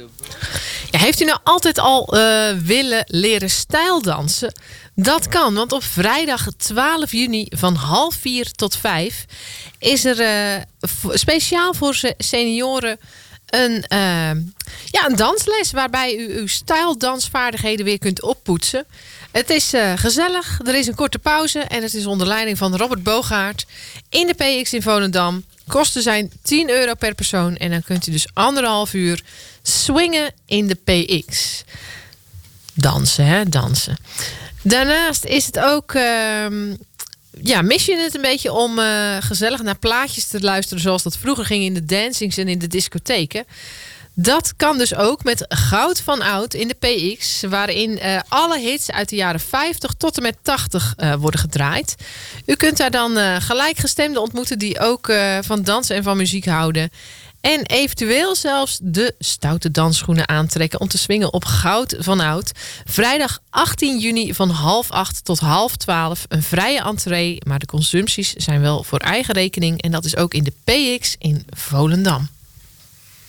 Ja, heeft u nou altijd al willen leren stijldansen? Dat kan, want op vrijdag 12 juni van 3:30 tot 5 is er speciaal voor senioren een dansles waarbij u uw stijldansvaardigheden weer kunt oppoetsen. Het is gezellig, er is een korte pauze en het is onder leiding van Robert Boogaard in de PX in Volendam. Kosten zijn €10 per persoon en dan kunt u dus 1,5 uur swingen in de PX. Dansen, hè? Dansen. Daarnaast is het ook... mis je het een beetje om gezellig naar plaatjes te luisteren zoals dat vroeger ging in de dancings en in de discotheken? Dat kan dus ook met Goud van Oud in de PX, waarin alle hits uit de jaren 50 tot en met 80 worden gedraaid. U kunt daar dan gelijkgestemden ontmoeten die ook van dansen en van muziek houden. En eventueel zelfs de stoute dansschoenen aantrekken om te swingen op Goud van Oud. Vrijdag 18 juni van 7:30 tot 11:30. Een vrije entree, maar de consumpties zijn wel voor eigen rekening. En dat is ook in de PX in Volendam.